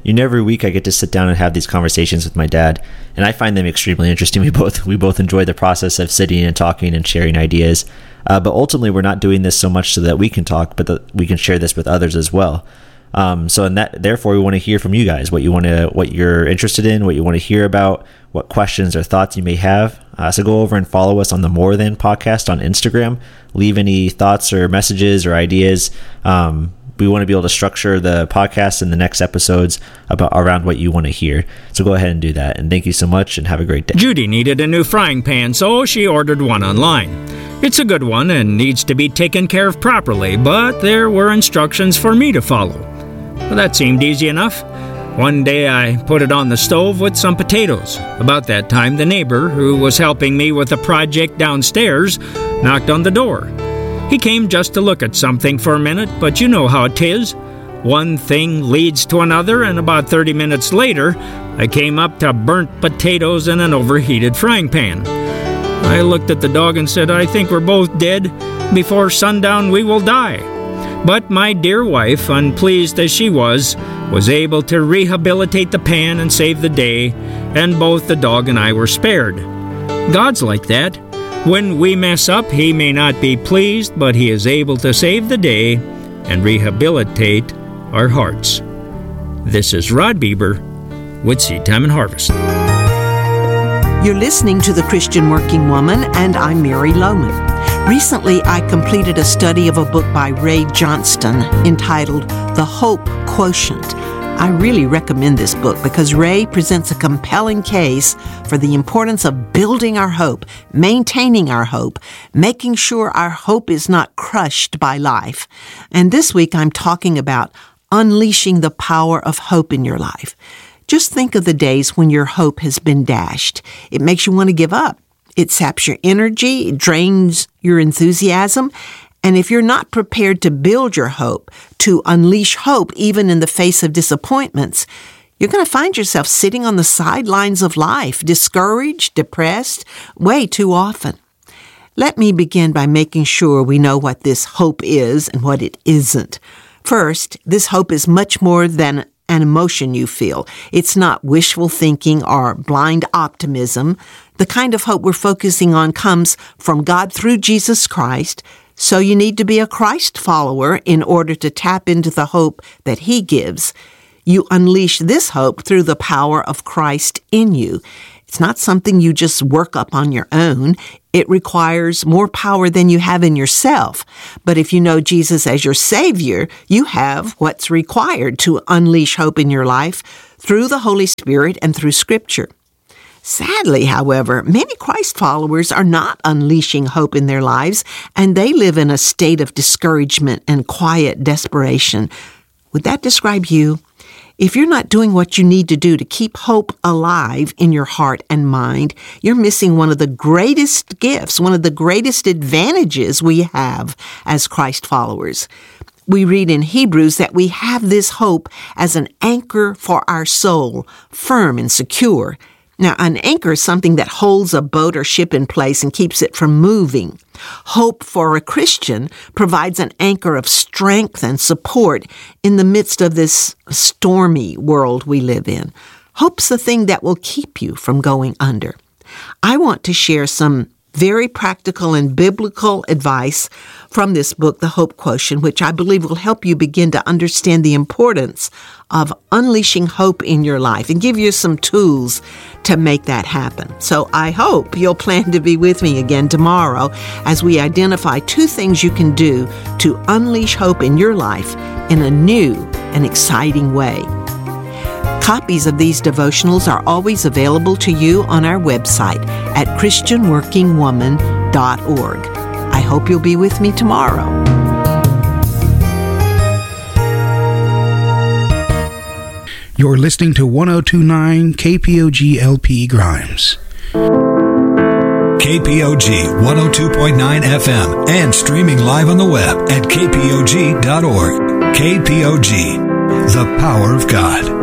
every week I get to sit down and have these conversations with my dad, and I find them extremely interesting. We both enjoy the process of sitting and talking and sharing ideas. But ultimately, we're not doing this so much so that we can talk, but that we can share this with others as well. Therefore, we want to hear from you guys, what you're interested in, what you want to hear about, what questions or thoughts you may have. So go over and follow us on the More Than Podcast on Instagram. Leave any thoughts or messages or ideas. We want to be able to structure the podcast and the next episodes around what you want to hear. So go ahead and do that. And thank you so much and have a great day. Judy needed a new frying pan, so she ordered one online. It's a good one and needs to be taken care of properly, but there were instructions for me to follow. Well, that seemed easy enough. One day I put it on the stove with some potatoes. About that time, the neighbor, who was helping me with a project downstairs, knocked on the door. He came just to look at something for a minute, but you know how it is. One thing leads to another, and about 30 minutes later, I came up to burnt potatoes in an overheated frying pan. I looked at the dog and said, "I think we're both dead. Before sundown we will die." But my dear wife, unpleased as she was able to rehabilitate the pan and save the day, and both the dog and I were spared. God's like that. When we mess up, He may not be pleased, but He is able to save the day and rehabilitate our hearts. This is Rod Bieber with Seed Time and Harvest. You're listening to The Christian Working Woman, and I'm Mary Lohman. Recently, I completed a study of a book by Ray Johnston entitled The Hope Quotient. I really recommend this book because Ray presents a compelling case for the importance of building our hope, maintaining our hope, making sure our hope is not crushed by life. And this week I'm talking about unleashing the power of hope in your life. Just think of the days when your hope has been dashed. It makes you want to give up. It saps your energy, it drains your enthusiasm. And if you're not prepared to build your hope, to unleash hope even in the face of disappointments, you're going to find yourself sitting on the sidelines of life, discouraged, depressed, way too often. Let me begin by making sure we know what this hope is and what it isn't. First, this hope is much more than an emotion you feel. It's not wishful thinking or blind optimism. The kind of hope we're focusing on comes from God through Jesus Christ. So you need to be a Christ follower in order to tap into the hope that He gives. You unleash this hope through the power of Christ in you. It's not something you just work up on your own. It requires more power than you have in yourself. But if you know Jesus as your Savior, you have what's required to unleash hope in your life through the Holy Spirit and through Scripture. Sadly, however, many Christ followers are not unleashing hope in their lives, and they live in a state of discouragement and quiet desperation. Would that describe you? If you're not doing what you need to do to keep hope alive in your heart and mind, you're missing one of the greatest gifts, one of the greatest advantages we have as Christ followers. We read in Hebrews that we have this hope as an anchor for our soul, firm and secure. Now, an anchor is something that holds a boat or ship in place and keeps it from moving. Hope for a Christian provides an anchor of strength and support in the midst of this stormy world we live in. Hope's the thing that will keep you from going under. I want to share some very practical and biblical advice from this book, The Hope Quotient, which I believe will help you begin to understand the importance of unleashing hope in your life and give you some tools to make that happen. So I hope you'll plan to be with me again tomorrow as we identify 2 things you can do to unleash hope in your life in a new and exciting way. Copies of these devotionals are always available to you on our website at christianworkingwoman.org. I hope you'll be with me tomorrow. You're listening to 102.9 KPOG LP Grimes. KPOG 102.9 FM and streaming live on the web at kpog.org. KPOG, the power of God.